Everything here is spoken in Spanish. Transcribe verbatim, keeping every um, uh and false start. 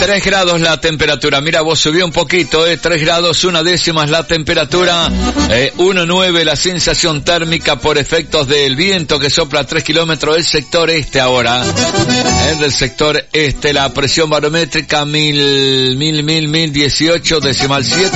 tres grados la temperatura. Mira, vos subió un poquito, eh, tres grados, una décima es la temperatura, eh, uno coma nueve la sensación térmica por efectos del viento que sopla a tres kilómetros del sector este ahora. Eh, del sector este, la presión barométrica mil, mil, mil, mil dieciocho decimal siete.